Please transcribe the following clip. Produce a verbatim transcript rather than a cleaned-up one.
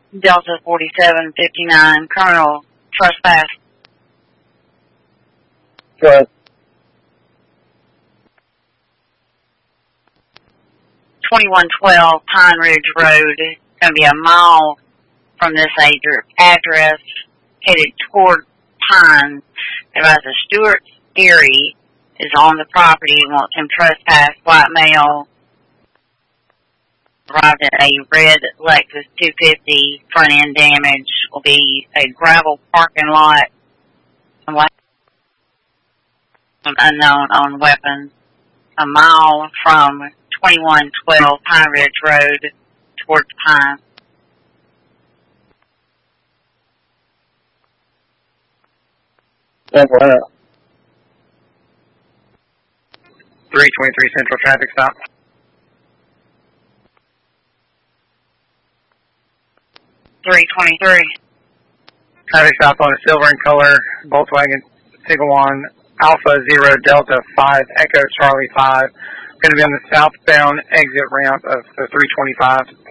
Delta forty-seven fifty-nine, criminal trespass. Go ahead. twenty-one twelve Pine Ridge Road. It's going to be a mile from this address, headed toward Pine. Advisor Stuart Erie is on the property, wants him trespass, white male. Arrived at a red Lexus two fifty, front end damage, will be a gravel parking lot. Unknown on weapons. A mile from twenty-one twelve Pine Ridge Road towards Pine. Yeah, go ahead. three twenty-three Central traffic stop. three twenty-three. Traffic stop on a silver in color Volkswagen Tiguan Alpha Zero Delta five Echo Charlie five. Going to be on the southbound exit ramp of the three twenty-five.